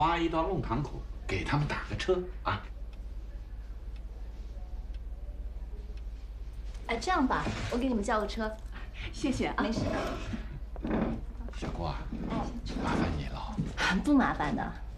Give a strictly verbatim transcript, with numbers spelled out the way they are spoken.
阿姨到弄堂口给他们打个车啊。 哎，这样吧，我给你们叫个车。 谢谢啊。 没事。 小郭啊， 哎， 麻烦你了。 不麻烦的。